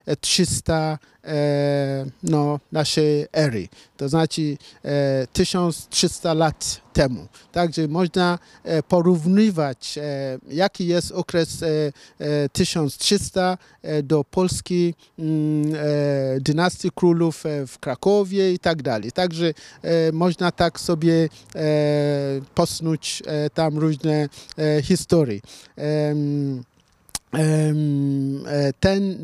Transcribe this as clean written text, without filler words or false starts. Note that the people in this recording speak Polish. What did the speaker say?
300 naszej ery, to znaczy 1300 lat temu. Także można porównywać, jaki jest okres 1300 do Polski, dynastii królów w Krakowie i tak dalej. Także można tak sobie posnuć tam różne historie. Ten